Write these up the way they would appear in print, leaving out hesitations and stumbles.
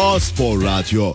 A-Spor Radyo.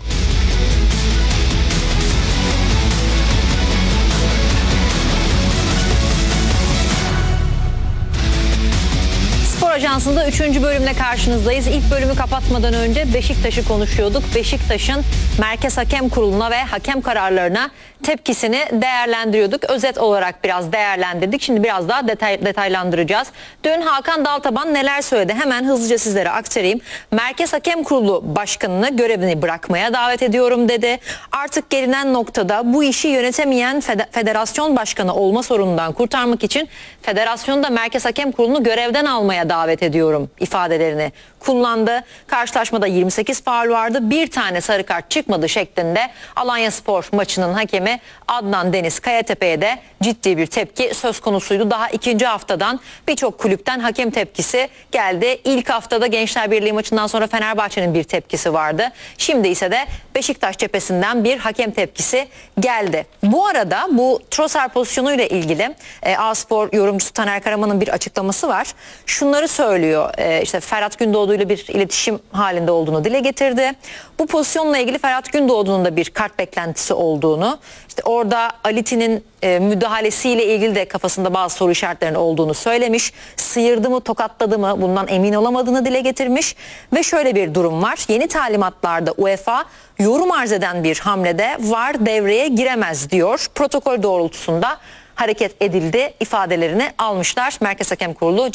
Spor Ajansı'nda 3. bölümle karşınızdayız. İlk bölümü kapatmadan önce Beşiktaş'ı konuşuyorduk. Beşiktaş'ın Merkez Hakem Kurulu'na ve hakem kararlarına tepkisini değerlendiriyorduk. Özet olarak biraz değerlendirdik. Şimdi biraz daha detaylandıracağız. Dün Hakan Daltaban neler söyledi? Hemen hızlıca sizlere aktarayım. Merkez Hakem Kurulu Başkanı'nı görevini bırakmaya davet ediyorum dedi. Artık gelinen noktada bu işi yönetemeyen federasyon başkanı olma sorunundan kurtarmak için federasyonda Merkez Hakem Kurulu'nu görevden almaya davet ediyorum ifadelerini kullandı. Karşılaşmada 28 faul vardı. Bir tane sarı kart çıkmadı şeklinde Alanyaspor maçının hakemi Adnan Deniz Kayatepe'ye de ciddi bir tepki söz konusuydu. Daha ikinci haftadan birçok kulüpten hakem tepkisi geldi. İlk haftada Gençler Birliği maçından sonra Fenerbahçe'nin bir tepkisi vardı. Şimdi ise de Beşiktaş cephesinden bir hakem tepkisi geldi. Bu arada bu Trossard pozisyonuyla ilgili A-Spor yorumcusu Taner Karaman'ın bir açıklaması var. Şunları söylüyor. İşte Ferhat Gündoğdu ile bir iletişim halinde olduğunu dile getirdi. Bu pozisyonla ilgili Ferhat Gündoğdu'nun da bir kart beklentisi olduğunu, işte orada Aliti'nin müdahalesiyle ilgili de kafasında bazı soru işaretlerinin olduğunu söylemiş. Sıyırdı mı, tokatladı mı bundan emin olamadığını dile getirmiş. Ve şöyle bir durum var. Yeni talimatlarda UEFA yorum arz eden bir hamlede VAR devreye giremez diyor. Protokol doğrultusunda hareket edildi ifadelerini almışlar Merkez Hakem Kurulu